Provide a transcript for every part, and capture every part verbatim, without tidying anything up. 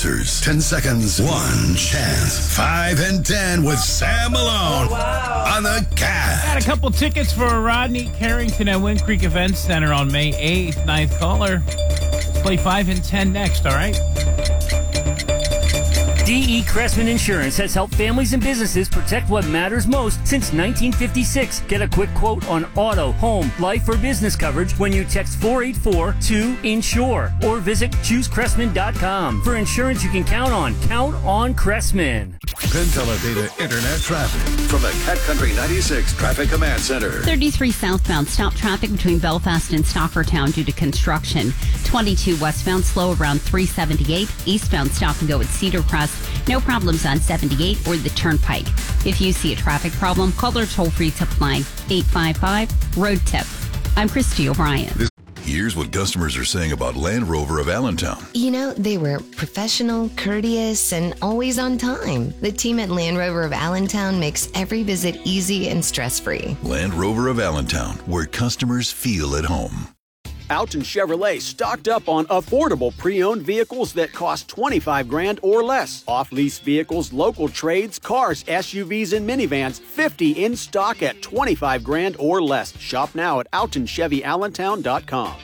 answers. ten seconds, one chance. five and ten with Sam Malone. Oh, wow. On the Cat. Got a couple tickets for Rodney Carrington at Wind Creek Event Center on May eighth. Ninth caller. Let's play five and ten next, all right? D E. Cressman Insurance has helped families and businesses protect what matters most since nineteen fifty-six. Get a quick quote on auto, home, life, or business coverage when you text four eight four two insure or visit choose cressman dot com. For insurance you can count on, count on Cressman. Penn Teledata Internet traffic from the Cat Country ninety-six Traffic Command Center. thirty-three southbound, stop traffic between Belfast and Stockertown due to construction. twenty-two westbound, slow around three seventy-eight. Eastbound, stop and go at Cedar Crest. No problems on seventy-eight or the Turnpike. If you see a traffic problem, call our toll-free tip line, eight five five, road tip. I'm Christy O'Brien. Here's what customers are saying about Land Rover of Allentown. You know, they were professional, courteous, and always on time. The team at Land Rover of Allentown makes every visit easy and stress-free. Land Rover of Allentown, where customers feel at home. Alton Chevrolet stocked up on affordable pre-owned vehicles that cost twenty-five grand or less. Off-lease vehicles, local trades, cars, S U Vs, and minivans, fifty in stock at twenty-five grand or less. Shop now at alton chevy allentown dot com.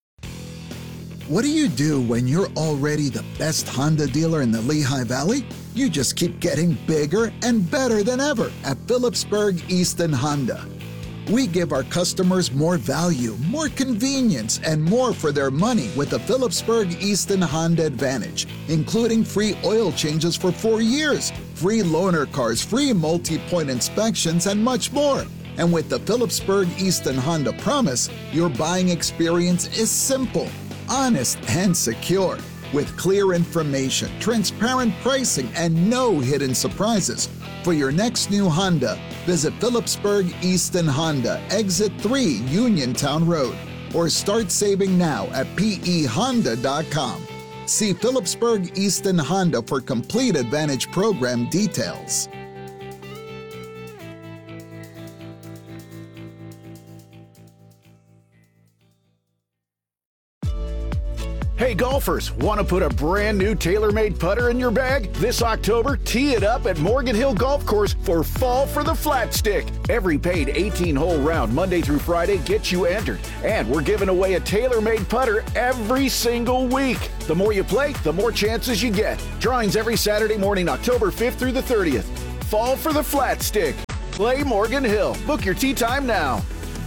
What do you do when you're already the best Honda dealer in the Lehigh Valley? You just keep getting bigger and better than ever at Phillipsburg Easton Honda. We give our customers more value, more convenience, and more for their money with the Phillipsburg Easton Honda Advantage, including free oil changes for four years, free loaner cars, free multi-point inspections, and much more. And with the Phillipsburg Easton Honda Promise, your buying experience is simple, honest, and secure. With clear information, transparent pricing, and no hidden surprises. For your next new Honda, visit Phillipsburg Easton Honda, Exit three, Uniontown Road, or start saving now at P E honda dot com. See Phillipsburg Easton Honda for complete Advantage program details. Hey golfers, want to put a brand new TaylorMade putter in your bag? This October, tee it up at Morgan Hill Golf Course for Fall for the Flat Stick. Every paid eighteen-hole round, Monday through Friday, gets you entered. And we're giving away a TaylorMade putter every single week. The more you play, the more chances you get. Drawings every Saturday morning, October fifth through the thirtieth. Fall for the Flat Stick. Play Morgan Hill. Book your tee time now.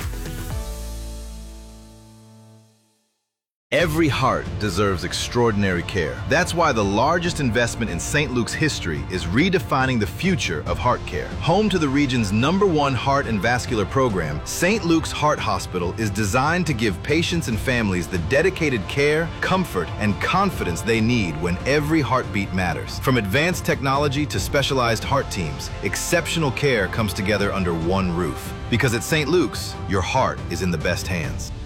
Every heart deserves extraordinary care. That's why the largest investment in Saint Luke's history is redefining the future of heart care. Home to the region's number one heart and vascular program, Saint Luke's Heart Hospital is designed to give patients and families the dedicated care, comfort, and confidence they need when every heartbeat matters. From advanced technology to specialized heart teams, exceptional care comes together under one roof. Because at Saint Luke's, your heart is in the best hands.